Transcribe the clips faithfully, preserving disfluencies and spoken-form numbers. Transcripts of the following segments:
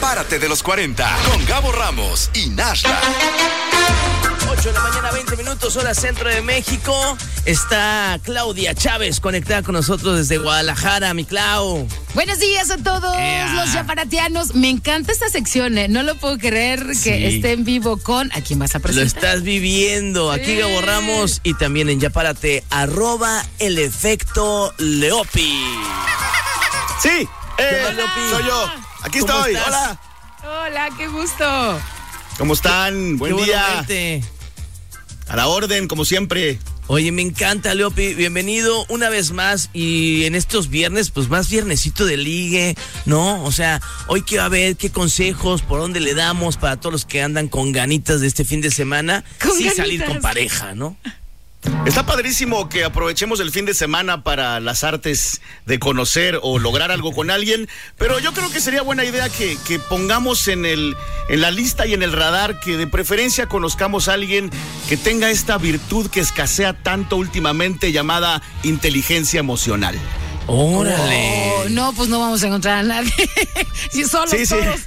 Párate de los cuarenta con Gabo Ramos y Nashla. ocho de la mañana, veinte minutos, hora centro de México. Está Claudia Chávez conectada con nosotros desde Guadalajara. Mi Clau. Buenos días a todos Ea. los yaparatianos. Me encanta esta sección, ¿eh? No lo puedo creer que Sí. esté en vivo con... ¿A quién vas a Lo presentar? estás viviendo. Aquí Sí. Gabo Ramos y también en Yapárate, arroba el efecto Leopi. Sí, eh, onda, Leopi? soy yo. Aquí ¿Cómo estoy. estás? Hola. Hola, qué gusto. ¿Cómo están? Buen Qué bueno día. verte. A la orden, como siempre. Oye, me encanta, Leopi. Bienvenido una vez más. Y en estos viernes, pues más viernesito de ligue, ¿no? O sea, hoy qué va a haber, qué consejos, por dónde le damos para todos los que andan con ganitas de este fin de semana. Con sí, ganitas. salir con pareja, ¿no? Está padrísimo que aprovechemos el fin de semana para las artes de conocer o lograr algo con alguien, pero yo creo que sería buena idea que, que pongamos en, el, en la lista y en el radar que de preferencia conozcamos a alguien que tenga esta virtud que escasea tanto últimamente llamada inteligencia emocional. Órale. Oh, no, pues no vamos a encontrar a nadie. Si solos Sí, sí. todos.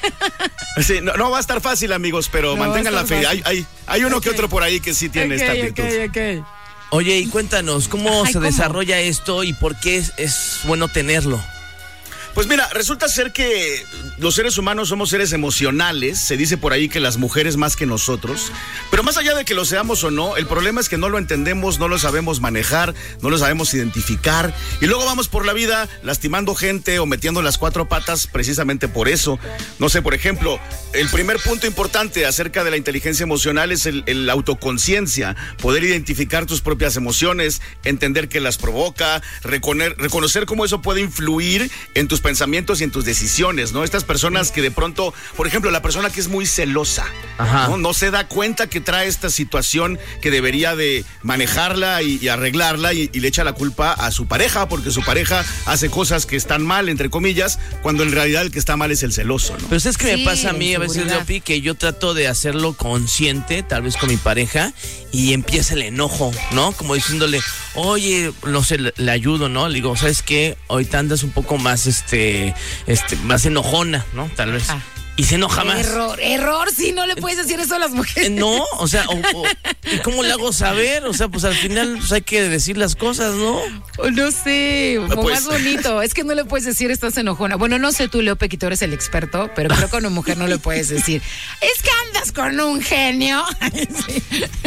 Sí, no, no va a estar fácil, amigos, pero No va a mantengan la estar fe. Hay, fácil. hay, hay uno que Ok. otro por ahí que sí tiene esta Ok, virtud. ok, ok. Oye, y cuéntanos, ¿cómo Ay, se ¿cómo? desarrolla esto y por qué es, es bueno tenerlo? Pues mira, resulta ser que los seres humanos somos seres emocionales, se dice por ahí que las mujeres más que nosotros, pero más allá de que lo seamos o no, el problema es que no lo entendemos, no lo sabemos manejar, no lo sabemos identificar y luego vamos por la vida lastimando gente o metiendo las cuatro patas precisamente por eso. No sé, por ejemplo, el primer punto importante acerca de la inteligencia emocional es el, el autoconciencia, poder identificar tus propias emociones, entender qué las provoca, reconocer, reconocer cómo eso puede influir en tus pensamientos y en tus decisiones, ¿no? Estas personas que de pronto, por ejemplo, la persona que es muy celosa, Ajá. ¿no? No se da cuenta que trae esta situación que debería de manejarla y, y arreglarla y, y le echa la culpa a su pareja porque su pareja hace cosas que están mal, entre comillas, cuando en realidad el que está mal es el celoso, ¿no? Pero ¿sabes qué Sí, me pasa a mí a veces, inseguridad. Leopi? Que yo trato de hacerlo consciente, tal vez con mi pareja, y empieza el enojo, ¿no? Como diciéndole, oye, no sé, le, le ayudo, ¿no? Le digo, ¿sabes qué? Ahorita andas un poco más, este, este, más enojona, ¿no? Tal vez. Ajá. Y se enoja más. Error, error, sí, no le puedes decir eso a las Eh, mujeres. No, o sea, o, o- ¿y cómo le hago saber? O sea, pues al final pues, hay que decir las cosas, ¿no? O no sé, o pues. más bonito. Es que no le puedes decir estás enojona. Bueno, no sé tú, Leope, que tú eres el experto, pero creo que a una mujer no le puedes decir, es que andas con un genio. Sí.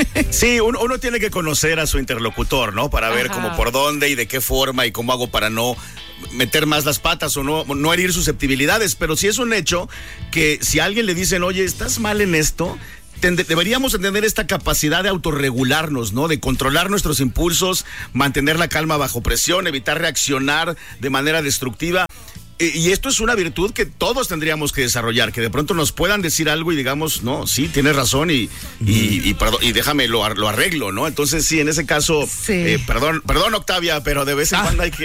Sí, uno, uno tiene que conocer a su interlocutor, ¿no? Para ver Ajá. cómo por dónde y de qué forma y cómo hago para no meter más las patas o no, no herir susceptibilidades. Pero sí es un hecho que si a alguien le dicen, oye, estás mal en esto, tende- deberíamos tener esta capacidad de autorregularnos, ¿no? De controlar nuestros impulsos, mantener la calma bajo presión, evitar reaccionar de manera destructiva. Y y esto es una virtud que todos tendríamos que desarrollar, que de pronto nos puedan decir algo y digamos, no, sí, tienes razón y, y, y, perdón, y déjame, lo, ar- lo arreglo, ¿no? Entonces, sí, en ese caso, Sí. eh, perdón, perdón, Octavia, pero de vez en cuando hay que,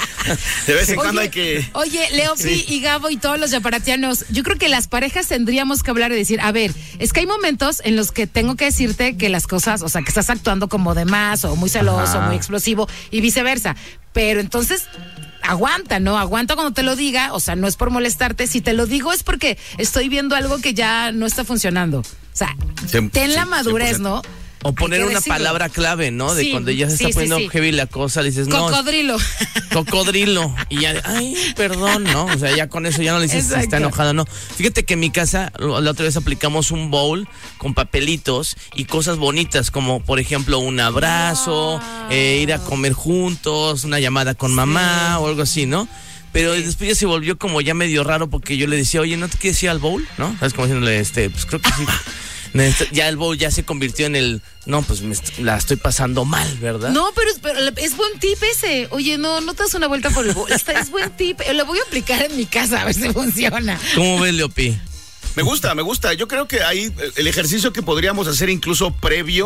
de vez en cuando hay que... Oye, Leopi Sí. y Gabo y todos los yaparatianos, yo creo que las parejas tendríamos que hablar y decir, a ver, es que hay momentos en los que tengo que decirte que las cosas, o sea, que estás actuando como de más o muy celoso, Ajá. muy explosivo y viceversa. Pero entonces, aguanta, ¿no? Aguanta cuando te lo diga, o sea, no es por molestarte. Si te lo digo es porque estoy viendo algo que ya no está funcionando. O sea, Cien- ten la sí, madurez, cien por ¿no? O Hay poner que una decirlo. palabra clave, ¿no? De Sí, cuando ya se sí, está sí, poniendo sí. heavy la cosa, le dices, no, Cocodrilo. cocodrilo. Y ya, ay, perdón, ¿no? O sea, ya con eso ya no le dices si está Exacto. enojado, no. Fíjate que en mi casa, lo- la otra vez aplicamos un bowl con papelitos y cosas bonitas, como por ejemplo un abrazo, Wow. eh, ir a comer juntos, una llamada con mamá o algo así, ¿no? Pero después ya se volvió como ya medio raro porque yo le decía, oye, ¿no te quieres ir al bowl? ¿No? ¿Sabes? Como diciéndole, este, pues creo que sí. Necesito- Ya el bowl ya se convirtió en el, no, pues me est- la estoy pasando mal, ¿verdad? No, pero es, pero es buen tip ese. Oye, no, no te das una vuelta por el... bo- Está, es buen tip. Lo voy a aplicar en mi casa a ver si funciona. ¿Cómo ves, Leopi? Me gusta, me gusta. Yo creo que ahí eh, el ejercicio que podríamos hacer incluso previo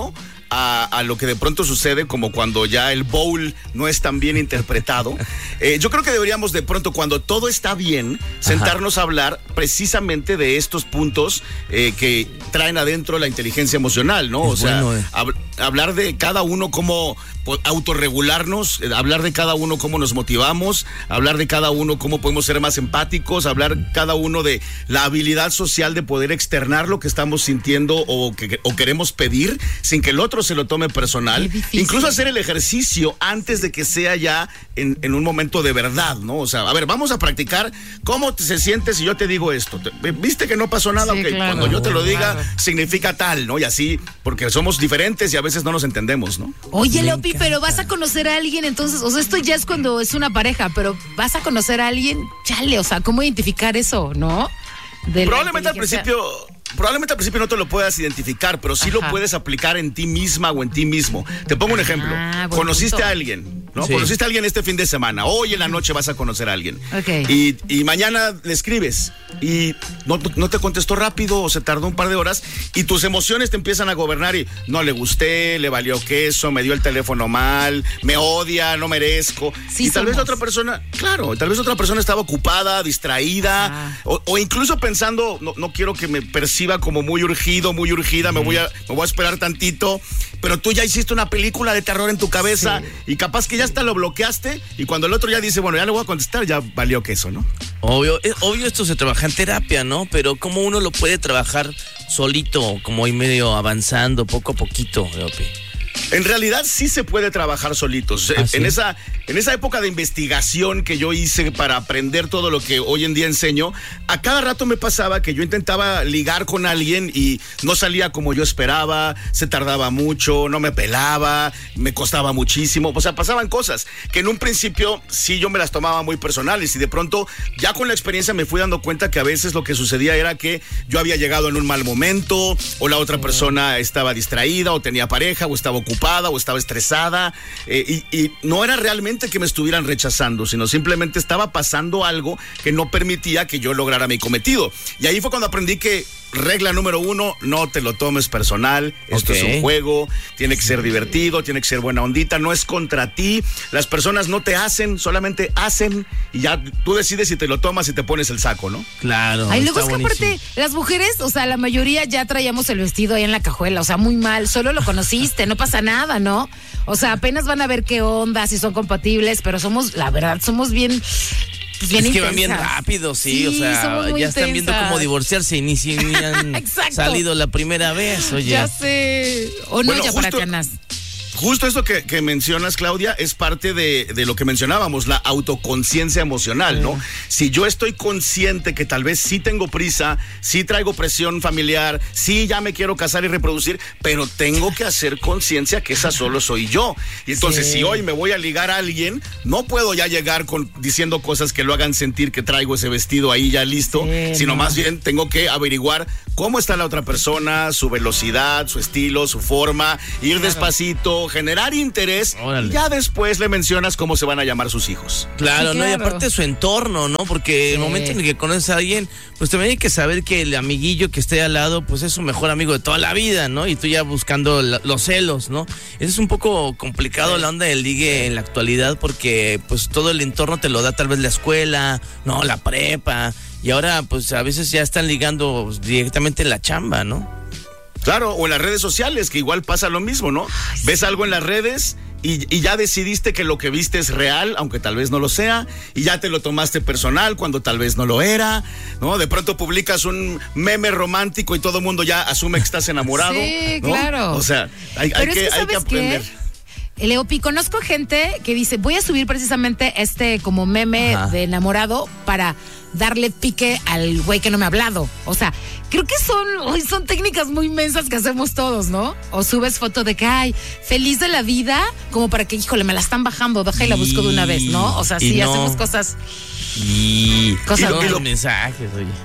a, a lo que de pronto sucede, como cuando ya el bowl no es tan bien interpretado. Eh, yo creo que deberíamos de pronto, cuando todo está bien, sentarnos Ajá. a hablar precisamente de estos puntos eh, que traen adentro la inteligencia emocional, ¿no? Es o sea, bueno, eh. hab- hablar de cada uno cómo autorregularnos, eh, hablar de cada uno cómo nos motivamos, hablar de cada uno cómo podemos ser más empáticos, hablar cada uno de la habilidad social de poder externar lo que estamos sintiendo o que o queremos pedir sin que el otro se lo tome personal. Incluso hacer el ejercicio antes de que sea ya en, en un momento de verdad, ¿no? O sea, a ver, vamos a practicar cómo te, se siente si yo te digo esto. Te, ¿Viste que no pasó nada? Sí, Okay, claro, cuando yo te lo diga, claro. significa tal, ¿no? Y así, porque somos diferentes y a veces no nos entendemos, ¿no? Oye, Leopi, pero vas a conocer a alguien, entonces, o sea, esto ya es cuando es una pareja, pero vas a conocer a alguien, chale, o sea, ¿cómo identificar eso, no? De Probablemente al principio... Probablemente al principio no te lo puedas identificar, pero sí Ajá. lo puedes aplicar en ti misma o en ti mismo. Te pongo un ejemplo. Ah, buen Conociste punto. a alguien, ¿no? Sí. Conociste a alguien este fin de semana. Hoy en la noche vas a conocer a alguien. Ok. Y, y mañana le escribes y no, no te contestó rápido o se tardó un par de horas y tus emociones te empiezan a gobernar y no le gusté, le valió queso, me dio el teléfono mal, me odia, no merezco. Sí y tal vez la somos. otra persona, claro, tal vez otra persona estaba ocupada, distraída Ah. o, o incluso pensando, no, no quiero que me perciba como muy urgente. Urgido, muy urgida, me voy a me voy a esperar tantito, pero tú ya hiciste una película de terror en tu cabeza sí. y capaz que ya hasta lo bloqueaste y cuando el otro ya dice, bueno, ya le voy a contestar, ya valió queso, ¿no? Obvio, es, obvio esto se trabaja en terapia, ¿no? Pero ¿cómo uno lo puede trabajar solito, como ahí medio avanzando, poco a poquito, Leopi? En realidad sí se puede trabajar solitos. ¿Ah, sí? En esa, en esa época de investigación que yo hice para aprender todo lo que hoy en día enseño, a cada rato me pasaba que yo intentaba ligar con alguien y no salía como yo esperaba, se tardaba mucho, no me pelaba, me costaba muchísimo. O sea, pasaban cosas que en un principio sí yo me las tomaba muy personales y de pronto ya con la experiencia me fui dando cuenta que a veces lo que sucedía era que yo había llegado en un mal momento o la otra persona estaba distraída o tenía pareja o estaba ocupada o estaba estresada eh, y, y no era realmente que me estuvieran rechazando, sino simplemente estaba pasando algo que no permitía que yo lograra mi cometido. Y ahí fue cuando aprendí que regla número uno, no te lo tomes personal, esto Okay. es un juego, tiene que ser divertido, tiene que ser buena ondita, no es contra ti, las personas no te hacen, solamente hacen y ya tú decides si te lo tomas y te pones el saco, ¿no? Claro. Ay, luego está es que buenísimo. aparte, las mujeres, o sea, la mayoría ya traíamos el vestido ahí en la cajuela, o sea, muy mal, solo lo conociste, no pasa nada, ¿no? O sea, apenas van a ver qué onda, si son compatibles, pero somos, la verdad, somos bien... Pues bien es que intensas. van bien rápido, sí, Sí, o sea, somos muy ya están viendo intensas. cómo divorciarse y ni si ni han Exacto. salido la primera vez, oye. Ya sé. O no, Bueno, ya para justo- canas. Justo esto que, que mencionas, Claudia, es parte de, de lo que mencionábamos, la autoconciencia emocional, ¿no? Si yo estoy consciente que tal vez sí tengo prisa, sí traigo presión familiar, sí ya me quiero casar y reproducir, pero tengo que hacer conciencia que esa solo soy yo. Y entonces, Sí. si hoy me voy a ligar a alguien, no puedo ya llegar con diciendo cosas que lo hagan sentir que traigo ese vestido ahí ya listo, Sí, sino no. más bien tengo que averiguar cómo está la otra persona, su velocidad, su estilo, su forma, ir despacito, generar interés Órale. y ya después le mencionas cómo se van a llamar sus hijos. Claro, Sí, ¿no? Y claro. aparte su entorno, ¿no? Porque el Sí. momento en el que conoces a alguien, pues también hay que saber que el amiguillo que esté al lado, pues es su mejor amigo de toda la vida, ¿no? Y tú ya buscando la- los celos, ¿no? Eso es un poco complicado Sí. la onda del ligue en la actualidad porque pues todo el entorno te lo da tal vez la escuela, ¿no? La prepa. Y ahora pues a veces ya están ligando pues, directamente en la chamba, ¿no? Claro, o en las redes sociales, que igual pasa lo mismo, ¿no? Ves algo en las redes y, y ya decidiste que lo que viste es real, aunque tal vez no lo sea, y ya te lo tomaste personal cuando tal vez no lo era, ¿no? De pronto publicas un meme romántico y todo el mundo ya asume que estás enamorado. Sí, ¿no? claro. O sea, hay, hay Pero es que, que, hay que ¿sabes aprender. qué? Leopi, conozco gente que dice, voy a subir precisamente este como meme Ajá. de enamorado para darle pique al güey que no me ha hablado. O sea, creo que son, uy, son técnicas muy mensas que hacemos todos, ¿no? O subes foto de que, ay, feliz de la vida, como para que, híjole, me la están bajando, deja y la busco de una vez, ¿no? O sea, Y sí, no. hacemos cosas... Y Cosas todos que- los mensajes, oye.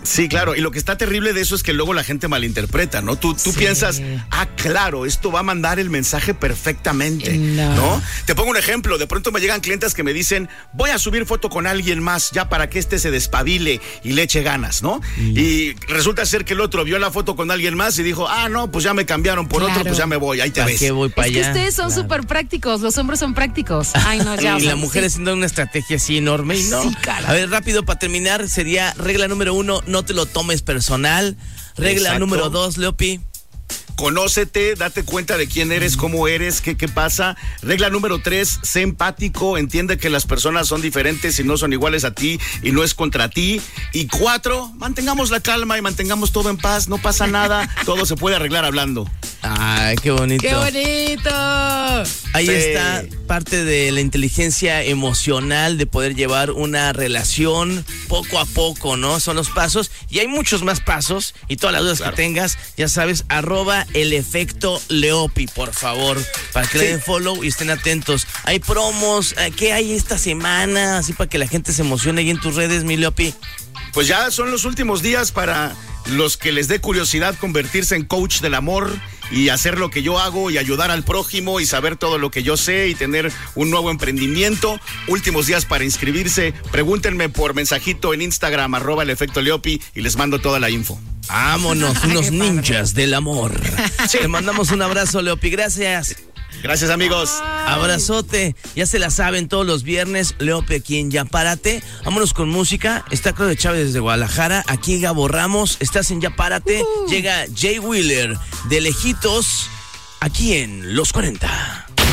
Sí, claro, y lo que está terrible de eso es que luego la gente malinterpreta, ¿no? Tú, tú Sí. piensas, ah, claro, esto va a mandar el mensaje perfectamente, No. ¿no? Te pongo un ejemplo, de pronto me llegan clientes que me dicen, voy a subir foto con alguien más ya para que este se despabile y le eche ganas, ¿no? Mm. Y resulta ser que el otro vio la foto con alguien más y dijo, ah, no, pues ya me cambiaron por Claro. otro, pues ya me voy, ahí te ¿Para ves. qué voy para Es que allá? ustedes son Claro. súper prácticos, los hombres son prácticos. Ay, no, ya. o Y sea, la mujer sí. haciendo una estrategia así enorme y no. Sí, cara. A ver, rápido para terminar, sería regla número uno, no te lo tomes personal. Regla Exacto. número dos, Leopi. Conócete, date cuenta de quién eres, cómo eres, qué, qué pasa. Regla número tres, sé empático, entiende que las personas son diferentes y no son iguales a ti y no es contra ti. Y cuatro, mantengamos la calma y mantengamos todo en paz, no pasa nada, todo se puede arreglar hablando. Ay, qué bonito. ¡Qué bonito! Ahí Sí. está parte de la inteligencia emocional de poder llevar una relación poco a poco, ¿no? Son los pasos y hay muchos más pasos y todas las dudas Claro. que tengas, ya sabes, arroba el efecto Leopi, por favor, para que Sí. le den follow y estén atentos. Hay promos, ¿qué hay esta semana? Así para que la gente se emocione ahí en tus redes, mi Leopi. Pues ya son los últimos días para los que les dé curiosidad convertirse en coach del amor y hacer lo que yo hago y ayudar al prójimo y saber todo lo que yo sé y tener un nuevo emprendimiento. Últimos días para inscribirse. Pregúntenme por mensajito en Instagram, arroba el efecto Leopi y les mando toda la info. Vámonos, unos Qué padre. ninjas del amor. Te mandamos un abrazo, Leopi, gracias. Gracias, amigos. Abrazote, ya se la saben todos los viernes, Leopi aquí en Ya Párate. Vámonos con música, está Claudio Chávez desde Guadalajara, aquí Gabo Ramos, estás en Ya Párate, Uh-huh. llega Jay Wheeler de lejitos, aquí en Los cuarenta.